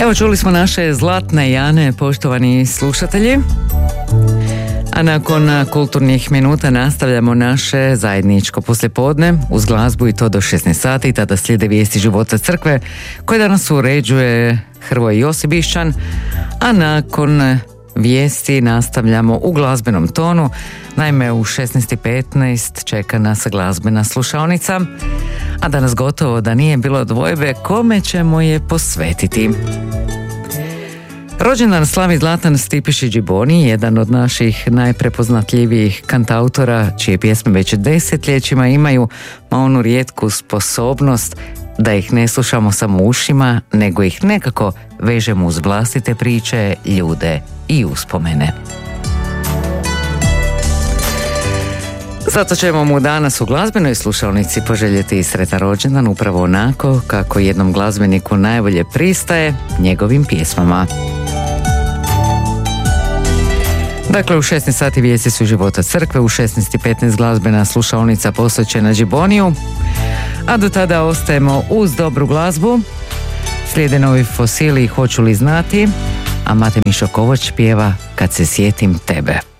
Evo, čuli smo naše zlatne Jane, poštovani slušatelji. A nakon kulturnih minuta nastavljamo naše zajedničko poslijepodne uz glazbu, i to do 16 sati. Tada slijede vijesti života crkve koje danas uređuje Hrvoje Josibišćan, a nakon vijesti nastavljamo u glazbenom tonu. Naime, u 16:15 čeka nas glazbena slušaonica, a danas gotovo da nije bilo dvojbe kome ćemo je posvetiti. Rođendan slavi Zlatan Stipišić Giboni, jedan od naših najprepoznatljivijih kantautora, čije pjesme već desetljećima imaju onu rijetku sposobnost da ih ne slušamo samo ušima, nego ih nekako vežemo uz vlastite priče, ljude i uspomene. Zato ćemo mu danas u glazbenoj slušalnici poželjeti sretan rođendan, upravo onako kako jednom glazbeniku najbolje pristaje, njegovim pjesmama. Dakle, u 16 sati vijesti su života crkve, u 16:15 glazbena slušaonica posvećena Giboniju, a do tada ostajemo uz dobru glazbu. Slijede novi Fosili i Hoću li znati, a Mate Mišo Kovač pjeva Kad se sjetim tebe.